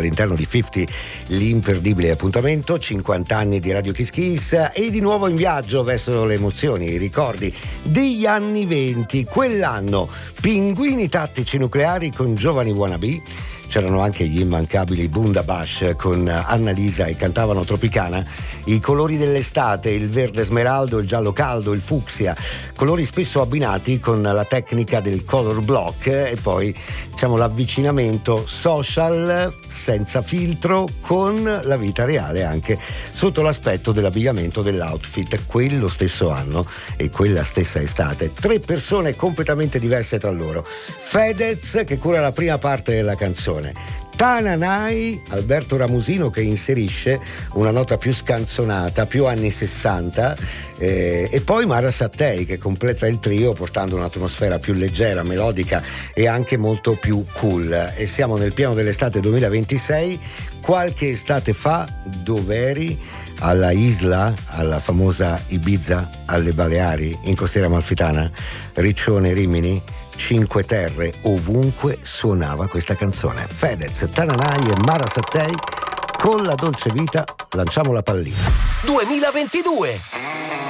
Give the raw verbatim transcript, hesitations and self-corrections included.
all'interno di cinquanta, l'imperdibile appuntamento, cinquanta anni di Radio Kiss Kiss, e di nuovo in viaggio verso le emozioni, i ricordi degli anni venti. Quell'anno Pinguini Tattici Nucleari con Giovani Wannabe, c'erano anche gli immancabili Bundabash con Annalisa e cantavano Tropicana, i colori dell'estate, il verde smeraldo, il giallo caldo, il fucsia, colori spesso abbinati con la tecnica del color block, e poi diciamo l'avvicinamento social senza filtro con la vita reale, anche sotto l'aspetto dell'abbigliamento, dell'outfit. Quello stesso anno e quella stessa estate, tre persone completamente diverse tra loro. Fedez, che cura la prima parte della canzone, Tananai, Alberto Ramusino che inserisce una nota più scanzonata, più anni sessanta, eh, e poi Mara Sattei che completa il trio portando un'atmosfera più leggera, melodica e anche molto più cool. E siamo nel pieno dell'estate duemilaventisei. Qualche estate fa dov'eri? Alla Isla, alla famosa Ibiza, alle Baleari, in Costiera Amalfitana, Riccione, Rimini, Cinque Terre, ovunque suonava questa canzone. Fedez, Tananai e Mara Sattei con La Dolce Vita. Lanciamo la pallina. duemilaventidue